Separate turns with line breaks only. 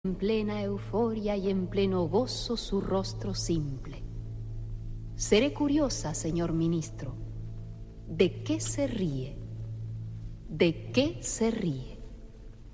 En plena euforia y en pleno gozo su rostro simple. Seré curiosa, señor ministro, ¿de qué se ríe? ¿De qué se ríe?